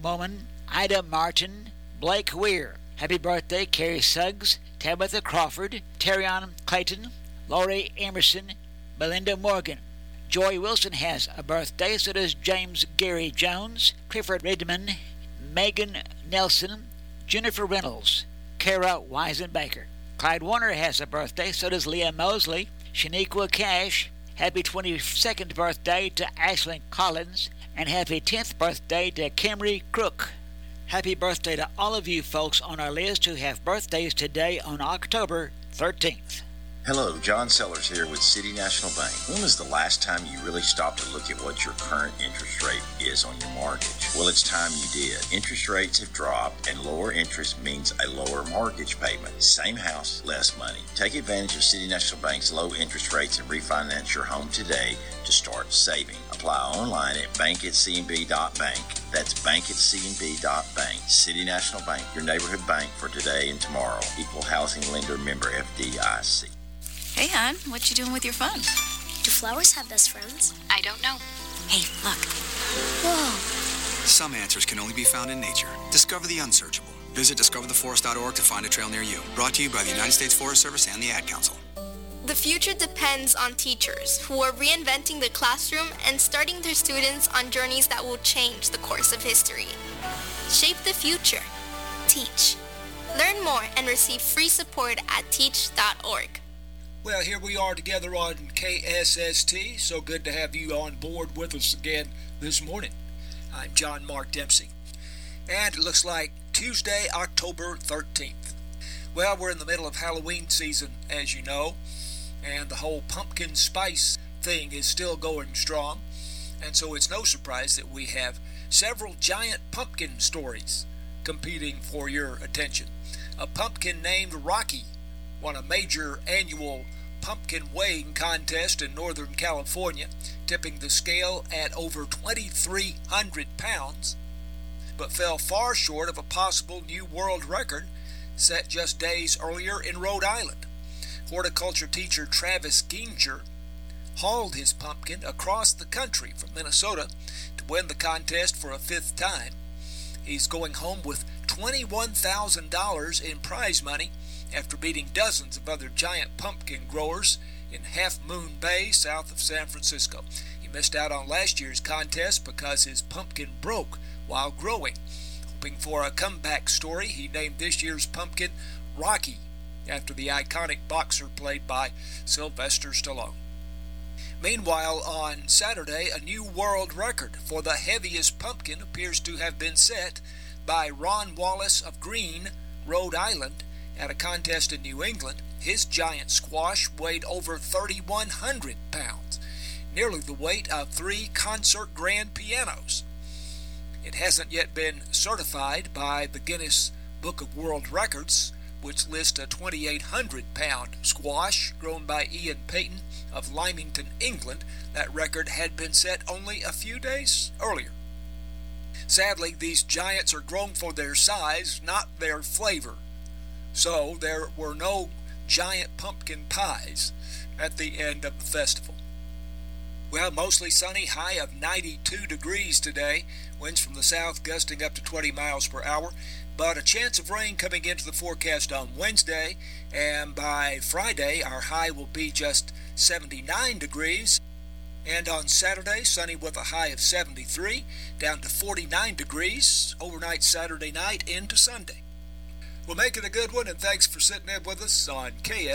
Bowman, Ida Martin, Blake Weir. Happy birthday, Carrie Suggs, Tabitha Crawford, Terrion Clayton, Laurie Emerson, Belinda Morgan. Joy Wilson has a birthday, so does James Gary Jones, Clifford Redmond, Megan Nelson, Jennifer Reynolds, Kara Weisenbaker. Clyde Warner has a birthday, so does Leah Mosley, Shaniqua Cash. Happy 22nd birthday to Ashlyn Collins, and happy 10th birthday to Kimry Crook. Happy birthday to all of you folks on our list who have birthdays today on October 13th. Hello, John Sellers here with City National Bank. When was the last time you really stopped to look at what your current interest rate is on your mortgage? Well, it's time you did. Interest rates have dropped, and lower interest means a lower mortgage payment. Same house, less money. Take advantage of City National Bank's low interest rates and refinance your home today to start saving. Apply online at bank@cnb.bank. That's bank@cnb.bank. City National Bank, your neighborhood bank for today and tomorrow. Equal housing lender, member FDIC. Hey, hon, what you doing with your phone? Do flowers have best friends? I don't know. Hey, look. Whoa. Some answers can only be found in nature. Discover the unsearchable. Visit discovertheforest.org to find a trail near you. Brought to you by the United States Forest Service and the Ad Council. The future depends on teachers who are reinventing the classroom and starting their students on journeys that will change the course of history. Shape the future. Teach. Learn more and receive free support at teach.org. Well, here we are together on KSST. So good to have you on board with us again this morning. I'm John Mark Dempsey. And it looks like Tuesday, October 13th. Well, we're in the middle of Halloween season, as you know, and the whole pumpkin spice thing is still going strong. And so it's no surprise that we have several giant pumpkin stories competing for your attention. A pumpkin named Rocky won a major annual pumpkin weighing contest in Northern California, tipping the scale at over 2,300 pounds, but fell far short of a possible new world record set just days earlier in Rhode Island. Horticulture teacher Travis Ginger hauled his pumpkin across the country from Minnesota to win the contest for a fifth time. He's going home with $21,000 in prize money after beating dozens of other giant pumpkin growers in Half Moon Bay, south of San Francisco. He missed out on last year's contest because his pumpkin broke while growing. Hoping for a comeback story, he named this year's pumpkin Rocky, after the iconic boxer played by Sylvester Stallone. Meanwhile, on Saturday, a new world record for the heaviest pumpkin appears to have been set by Ron Wallace of Greene, Rhode Island, at a contest in New England. His giant squash weighed over 3,100 pounds, nearly the weight of 3 concert grand pianos. It hasn't yet been certified by the Guinness Book of World Records, which lists a 2,800-pound squash grown by Ian Payton of Lymington, England. That record had been set only a few days earlier. Sadly, these giants are grown for their size, not their flavor. So there were no giant pumpkin pies at the end of the festival. Well, mostly sunny, high of 92 degrees today. Winds from the south gusting up to 20 miles per hour. But a chance of rain coming into the forecast on Wednesday. And by Friday, our high will be just 79 degrees. And on Saturday, sunny with a high of 73, down to 49 degrees. Overnight Saturday night into Sunday. We'll make it a good one, and thanks for sitting in with us on KS.